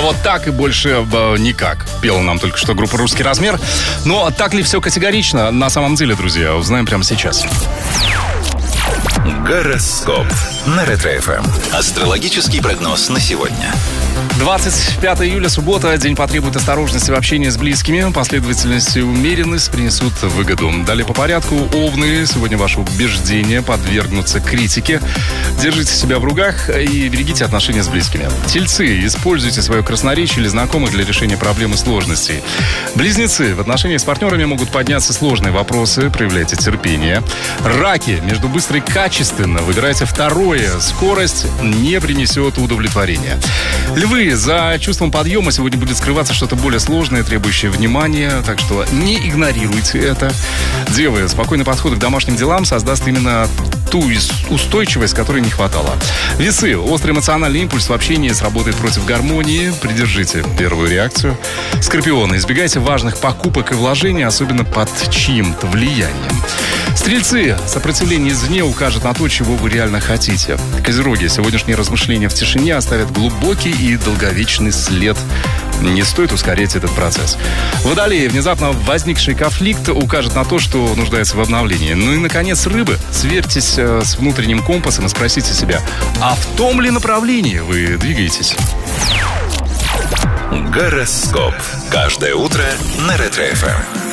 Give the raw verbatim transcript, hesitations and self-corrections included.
А вот так и больше э, никак. Пела нам только что группа «Русский размер». Но так ли все категорично? На самом деле, друзья, узнаем прямо сейчас. Гороскоп на Ретро-эф эм. Астрологический прогноз на сегодня. двадцать пятое июля, суббота. День потребует осторожности в общении с близкими. Последовательность и умеренность принесут выгоду. Далее по порядку. Овны. Сегодня ваши убеждения подвергнутся критике. Держите себя в руках и берегите отношения с близкими. Тельцы. Используйте свое красноречие или знакомых для решения проблем и сложностей. Близнецы. В отношениях с партнерами могут подняться сложные вопросы. Проявляйте терпение. Раки. Между быстро и качественно выбирайте второе. Скорость не принесет удовлетворения. Львы, за чувством подъема сегодня будет скрываться что-то более сложное, требующее внимания, так что не игнорируйте это. Девы, спокойный подход к домашним делам создаст именно ту устойчивость, которой не хватало. Весы, острый эмоциональный импульс в общении сработает против гармонии. Придержите первую реакцию. Скорпионы, избегайте важных покупок и вложений, особенно под чьим-то влиянием. Стрельцы, сопротивление извне укажет на то, чего вы реально хотите. Козероги, сегодняшние размышления в тишине оставят глубокий и долговечный след. Не стоит ускорять этот процесс. Водолеи, внезапно возникший конфликт укажет на то, что нуждается в обновлении. Ну и, наконец, рыбы. Сверьтесь с внутренним компасом и спросите себя, а в том ли направлении вы двигаетесь? Гороскоп. Каждое утро на Ретро-эф эм.